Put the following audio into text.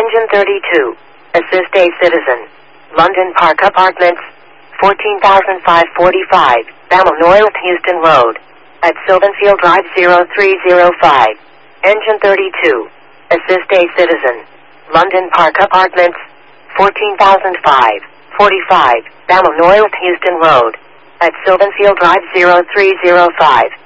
Engine 32. Assist a citizen. London Park Apartments, 14,545, Balmoral, Houston Road. At Sylvanfield Drive 0305. Engine 32. Assist a citizen. London Park Apartments, 14,545, Balmoral, Houston Road. At Sylvanfield Drive 0305.